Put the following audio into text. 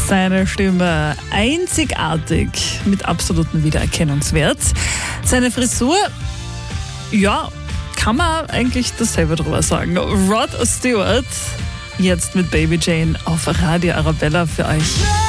Seine Stimme einzigartig, mit absolutem Wiedererkennungswert. Seine Frisur, ja, kann man eigentlich dasselbe drüber sagen. Rod Stewart, jetzt mit Baby Jane auf Radio Arabella für euch.